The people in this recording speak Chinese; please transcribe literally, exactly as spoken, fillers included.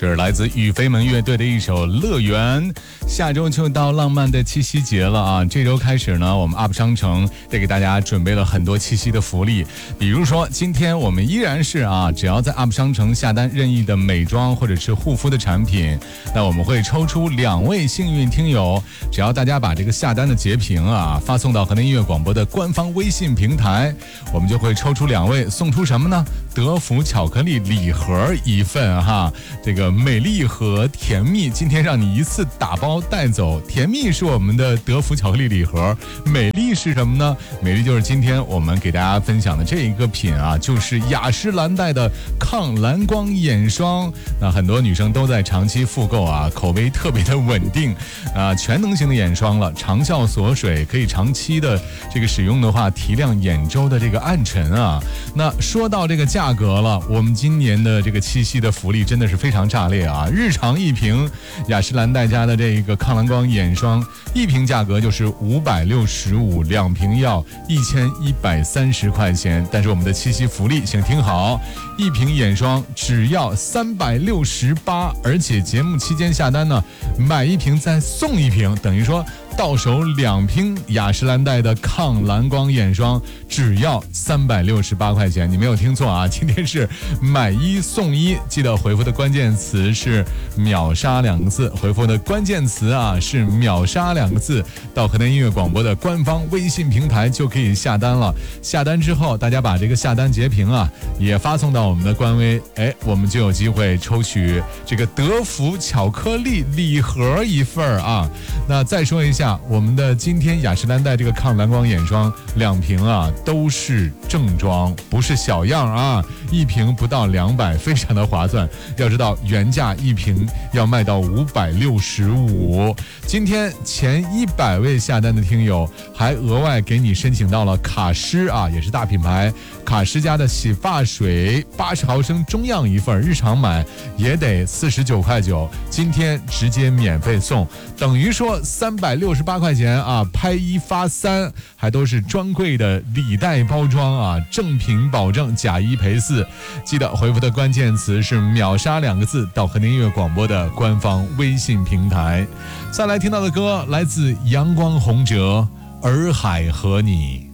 这是来自雨飞门乐队的一首《乐园》。下周就到浪漫的七夕节了啊！这周开始呢，我们 U P 商城得给大家准备了很多七夕的福利，比如说今天我们依然是啊，只要在 U P 商城下单任意的美妆或者是护肤的产品，那我们会抽出两位幸运听友，只要大家把这个下单的截屏啊发送到河南音乐广播的官方微信平台，我们就会抽出两位，送出什么呢？德芙巧克力礼盒一份哈，这个美丽和甜蜜今天让你一次打包带走。甜蜜是我们的德芙巧克力礼盒，美丽是什么呢？美丽就是今天我们给大家分享的这一个品啊，就是雅诗兰黛的抗蓝光眼霜。那很多女生都在长期复购啊，口碑特别的稳定啊，全能型的眼霜了，长效锁水，可以长期的这个使用的话，提亮眼周的这个暗沉啊。那说到这个价格了，我们今年的这个七夕的福利真的是非常炸裂啊！日常一瓶雅诗兰黛家的这个抗蓝光眼霜，一瓶价格就是五百六十五，两瓶要一千一百三十块钱。但是我们的七夕福利，请听好，一瓶眼霜只要三百六十八，而且节目期间下单呢，买一瓶再送一瓶，等于说到手两瓶雅诗兰黛的抗蓝光眼霜只要三百六十八块钱，你没有听错啊！今天是买一送一，记得回复的关键词是秒杀两个字，回复的关键词啊是秒杀两个字，到河南音乐广播的官方微信平台就可以下单了。下单之后，大家把这个下单截屏啊也发送到我们的官微，哎，我们就有机会抽取这个德芙巧克力礼盒一份啊。那再说一下，我们的今天雅诗兰黛这个抗蓝光眼霜两瓶啊都是正装，不是小样啊，一瓶不到两百，非常的划算。要知道原价一瓶要卖到五百六十五。今天前一百位下单的听友还额外给你申请到了卡诗啊，也是大品牌卡诗家的洗发水八十毫升中样一份，日常买也得四十九块九，今天直接免费送，等于说三百六十八块钱啊，拍一发三，还都是专柜的礼袋包装啊，正品保证，假一赔四。记得回复的关键词是秒杀两个字，到河南音乐广播的官方微信平台。再来听到的歌来自阳光洪哲，洱海和你。